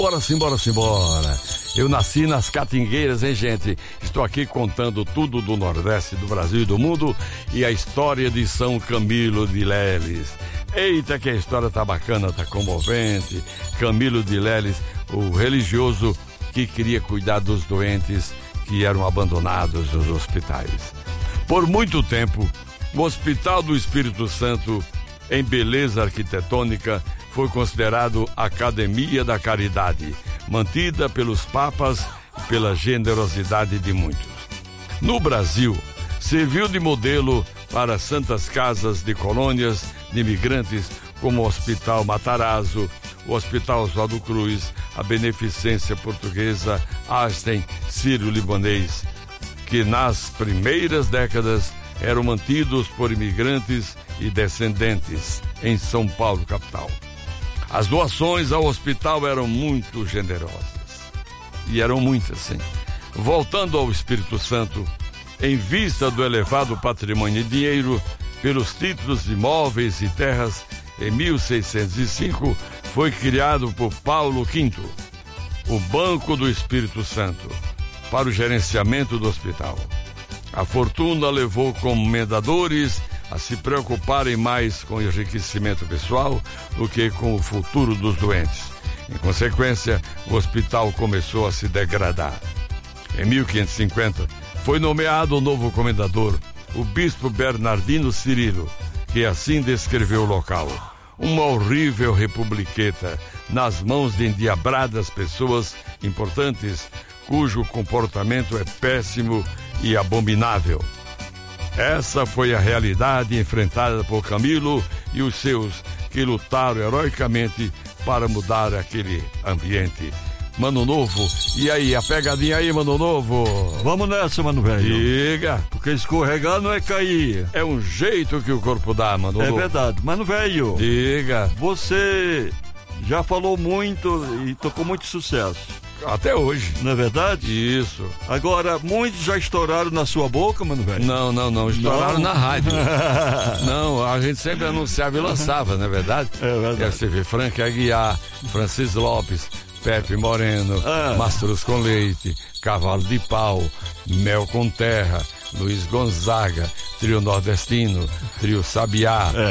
Simbora. Eu nasci nas Catingueiras, hein, gente? Estou aqui contando tudo do Nordeste, do Brasil e do mundo e a história de São Camilo de Leles. Eita, que a história tá bacana, tá comovente. Camilo de Leles, o religioso que queria cuidar dos doentes que eram abandonados nos hospitais. Por muito tempo, o Hospital do Espírito Santo, em beleza arquitetônica, foi considerado Academia da Caridade, mantida pelos papas e pela generosidade de muitos. No Brasil, serviu de modelo para santas casas de colônias de imigrantes como o Hospital Matarazzo, o Hospital Oswaldo Cruz, a Beneficência Portuguesa Einstein Sírio-Libanês, que nas primeiras décadas eram mantidos por imigrantes e descendentes em São Paulo, capital. As doações ao hospital eram muito generosas. E eram muitas, sim. Voltando ao Espírito Santo, em vista do elevado patrimônio e dinheiro, pelos títulos de imóveis e terras, em 1605, foi criado por Paulo V o Banco do Espírito Santo, para o gerenciamento do hospital. A fortuna levou comendadores a se preocuparem mais com o enriquecimento pessoal do que com o futuro dos doentes. Em consequência, o hospital começou a se degradar. Em 1550, foi nomeado o novo comendador, o bispo Bernardino Cirilo, que assim descreveu o local: uma horrível republiqueta nas mãos de endiabradas pessoas importantes, cujo comportamento é péssimo e abominável. Essa foi a realidade enfrentada por Camilo e os seus, que lutaram heroicamente para mudar aquele ambiente. Mano Novo, e aí, a pegadinha aí, Mano Novo? Vamos nessa, mano velho. Diga. Porque escorregar não é cair. É um jeito que o corpo dá, Mano Novo. É verdade. Mano velho. Diga. Você já falou muito e tocou muito sucesso. Até hoje. Não é verdade? Isso. Agora, muitos já estouraram na sua boca, mano velho? Não. Estouraram na rádio. Não, a gente sempre anunciava e lançava, não é verdade? É verdade. Você vê Frank Aguiar, Francis Lopes, Pepe Moreno, Mastruz com Leite, Cavalo de Pau, Mel com Terra, Luiz Gonzaga, Trio Nordestino, Trio Sabiá,